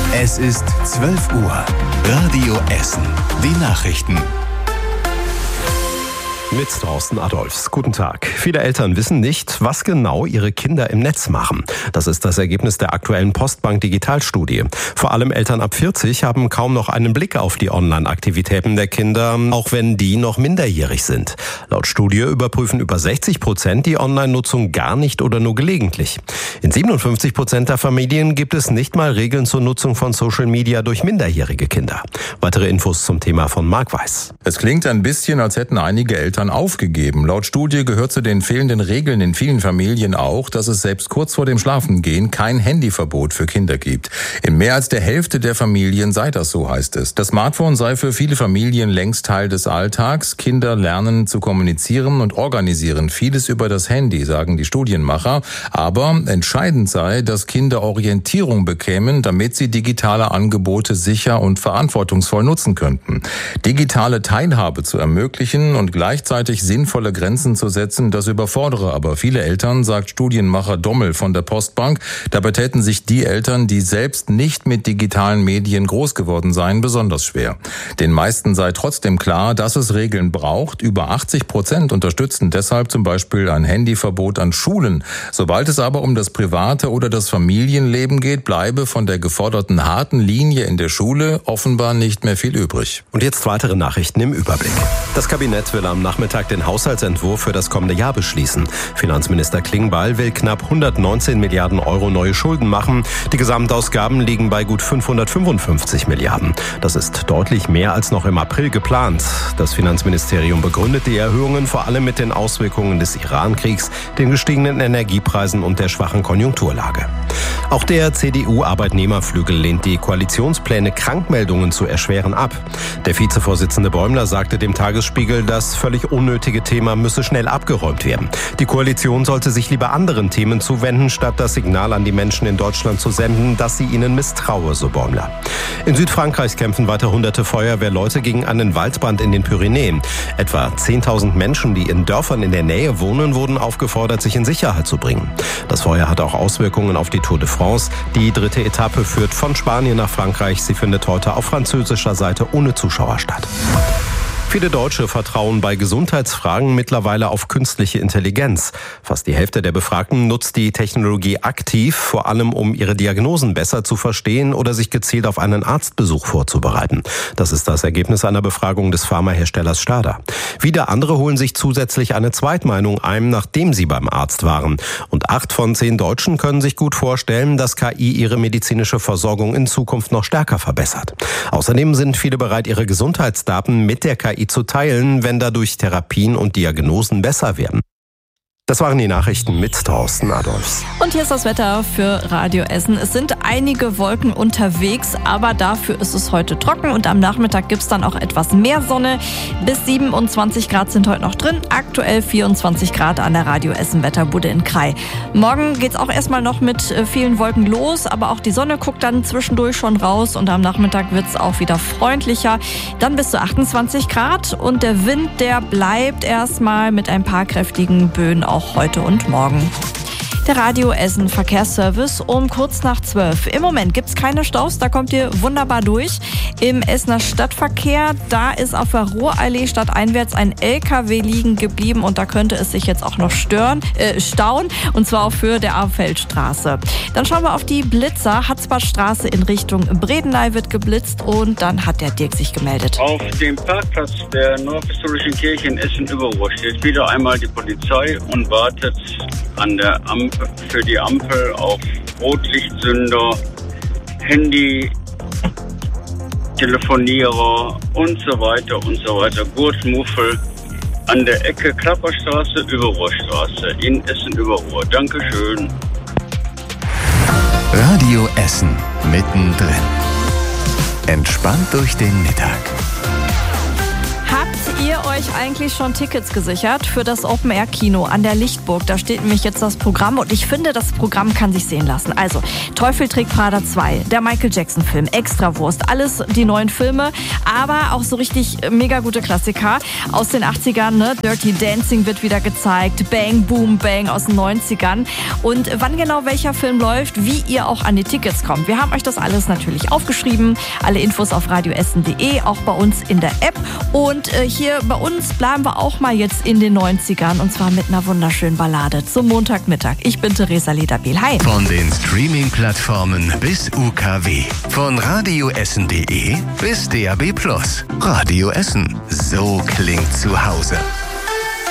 Es ist 12 Uhr. Radio Essen. Die Nachrichten. Mit Thorsten Adolfs. Guten Tag. Viele Eltern wissen nicht, was genau ihre Kinder im Netz machen. Das ist das Ergebnis der aktuellen Postbank Digitalstudie. Vor allem Eltern ab 40 haben kaum noch einen Blick auf die Online-Aktivitäten der Kinder, auch wenn die noch minderjährig sind. Laut Studie überprüfen über 60% die Online-Nutzung gar nicht oder nur gelegentlich. In 57% der Familien gibt es nicht mal Regeln zur Nutzung von Social Media durch minderjährige Kinder. Weitere Infos zum Thema von Marc Weiß. Es klingt ein bisschen, als hätten einige Eltern aufgegeben. Laut Studie gehört zu den fehlenden Regeln in vielen Familien auch, dass es selbst kurz vor dem Schlafengehen kein Handyverbot für Kinder gibt. In mehr als der Hälfte der Familien sei das so, heißt es. Das Smartphone sei für viele Familien längst Teil des Alltags. Kinder lernen zu kommunizieren und organisieren vieles über das Handy, sagen die Studienmacher. Aber entscheidend sei, dass Kinder Orientierung bekämen, damit sie digitale Angebote sicher und verantwortungsvoll nutzen könnten. Digitale Teilhabe zu ermöglichen und gleichzeitig sinnvolle Grenzen zu setzen, das überfordere aber viele Eltern, sagt Studienmacher Dommel von der Postbank. Dabei täten sich die Eltern, die selbst nicht mit digitalen Medien groß geworden seien, besonders schwer. Den meisten sei trotzdem klar, dass es Regeln braucht. Über 80% unterstützen deshalb zum Beispiel ein Handyverbot an Schulen. Sobald es aber um das private oder das Familienleben geht, bleibe von der geforderten harten Linie in der Schule offenbar nicht mehr viel übrig. Und jetzt weitere Nachrichten im Überblick. Das Kabinett will am Nachmittag den Haushaltsentwurf für das kommende Jahr beschließen. Finanzminister Klingbeil will knapp 119 Milliarden Euro neue Schulden machen. Die Gesamtausgaben liegen bei gut 555 Milliarden. Das ist deutlich mehr als noch im April geplant. Das Finanzministerium begründet die Erhöhungen vor allem mit den Auswirkungen des Iran-Kriegs, den gestiegenen Energiepreisen und der schwachen Konjunkturlage. Auch der CDU-Arbeitnehmerflügel lehnt die Koalitionspläne, Krankmeldungen zu erschweren, ab. Der Vizevorsitzende Bäumler sagte dem Tagesspiegel, das völlig unnötige Thema müsse schnell abgeräumt werden. Die Koalition sollte sich lieber anderen Themen zuwenden, statt das Signal an die Menschen in Deutschland zu senden, dass sie ihnen misstraue, so Bäumler. In Südfrankreich kämpfen weiter hunderte Feuerwehrleute gegen einen Waldbrand in den Pyrenäen. Etwa 10.000 Menschen, die in Dörfern in der Nähe wohnen, wurden aufgefordert, sich in Sicherheit zu bringen. Das Feuer hat auch Auswirkungen auf die Tour de France. Die dritte Etappe führt von Spanien nach Frankreich. Sie findet heute auf französischer Seite ohne Zuschauer statt. Viele Deutsche vertrauen bei Gesundheitsfragen mittlerweile auf künstliche Intelligenz. Fast die Hälfte der Befragten nutzt die Technologie aktiv, vor allem um ihre Diagnosen besser zu verstehen oder sich gezielt auf einen Arztbesuch vorzubereiten. Das ist das Ergebnis einer Befragung des Pharmaherstellers Stada. Wieder andere holen sich zusätzlich eine Zweitmeinung ein, nachdem sie beim Arzt waren. Und 8 von 10 Deutschen können sich gut vorstellen, dass KI ihre medizinische Versorgung in Zukunft noch stärker verbessert. Außerdem sind viele bereit, ihre Gesundheitsdaten mit der KI zu teilen, wenn dadurch Therapien und Diagnosen besser werden. Das waren die Nachrichten mit Thorsten Adolfs. Und hier ist das Wetter für Radio Essen. Es sind einige Wolken unterwegs, aber dafür ist es heute trocken und am Nachmittag gibt es dann auch etwas mehr Sonne. Bis 27 Grad sind heute noch drin, aktuell 24 Grad an der Radio Essen Wetterbude in Krai. Morgen geht es auch erstmal noch mit vielen Wolken los, aber auch die Sonne guckt dann zwischendurch schon raus und am Nachmittag wird es auch wieder freundlicher. Dann bis zu 28 Grad und der Wind, der bleibt erstmal mit ein paar kräftigen Böen auch heute und morgen. Der Radio Essen Verkehrsservice um kurz nach 12. Im Moment gibt es keine Staus, da kommt ihr wunderbar durch. Im Essener Stadtverkehr, da ist auf der Ruhrallee stadteinwärts ein LKW liegen geblieben und da könnte es sich jetzt auch noch stauen und zwar auf Höhe der Armfeldstraße. Dann schauen wir auf die Blitzer. Hatzbadstraße in Richtung Bredeney wird geblitzt und dann hat der Dirk sich gemeldet. Auf dem Parkplatz der Nordwestfälischen Kirche in Essen-Überruhr steht wieder einmal die Polizei und wartet an der Ampel für die Ampel auf Rotlichtsünder, Handy, Telefonierer und so weiter und so weiter. Gurtmuffel an der Ecke Klapperstraße, Überruhrstraße in Essen-Überruhr. Dankeschön. Radio Essen mittendrin. Entspannt durch den Mittag. Habt ihr euch euch eigentlich schon Tickets gesichert für das Open-Air-Kino an der Lichtburg? Da steht nämlich jetzt das Programm und ich finde, das Programm kann sich sehen lassen. Also, Teufel trägt Prada 2, der Michael Jackson-Film, Extrawurst, alles die neuen Filme, aber auch so richtig mega gute Klassiker aus den 80ern. Ne? Dirty Dancing wird wieder gezeigt, Bang, Boom, Bang aus den 90ern. Und wann genau welcher Film läuft, wie ihr auch an die Tickets kommt. Wir haben euch das alles natürlich aufgeschrieben. Alle Infos auf radioessen.de, auch bei uns in der App. Und hier bei uns bleiben wir auch mal jetzt in den 90ern und zwar mit einer wunderschönen Ballade zum Montagmittag. Ich bin Theresa Lederbiel. Hi. Von den Streaming-Plattformen bis UKW. Von radioessen.de bis DAB+. Radio Essen. So klingt zu Hause.